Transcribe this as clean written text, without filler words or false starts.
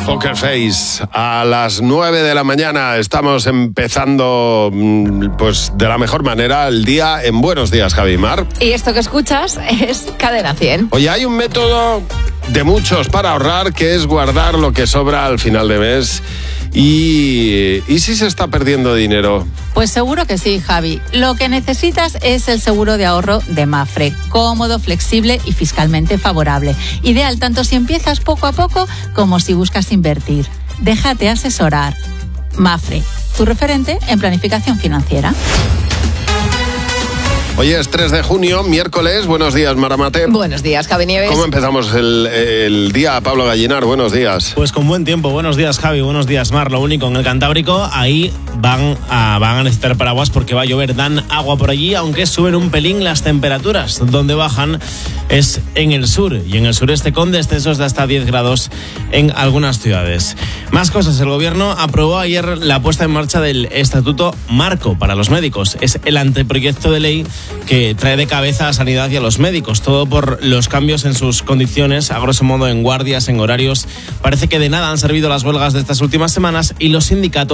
Poker Face, a las 9 de la mañana estamos empezando pues de la mejor manera el día en Buenos Días, Javi Mar. Y esto que escuchas es Cadena 100. Oye, hay un método de muchos para ahorrar que es guardar lo que sobra al final de mes. ¿Y si se está perdiendo dinero? Pues seguro que sí, Javi. Lo que necesitas es el seguro de ahorro de Mapfre. Cómodo, flexible y fiscalmente favorable. Ideal tanto si empiezas poco a poco como si buscas invertir. Déjate asesorar. Mapfre, tu referente en planificación financiera. Hoy es 3 de junio, miércoles. Buenos días, Maramate. Buenos días, Javi Nieves. ¿Cómo empezamos el día, Pablo Gallinar? Buenos días. Pues con buen tiempo. Buenos días, Javi. Buenos días, Mar. Lo único, en el Cantábrico, ahí van a necesitar paraguas porque va a llover. Dan agua por allí, aunque suben un pelín las temperaturas. Donde bajan es en el sur. Y en el sureste con descensos de hasta 10 grados en algunas ciudades. Más cosas. El gobierno aprobó ayer la puesta en marcha del Estatuto Marco para los médicos. Es el anteproyecto de ley que trae de cabeza a sanidad y a los médicos, todo por los cambios en sus condiciones, a grosso modo en guardias, en horarios. Parece que de nada han servido las huelgas de estas últimas semanas y los sindicatos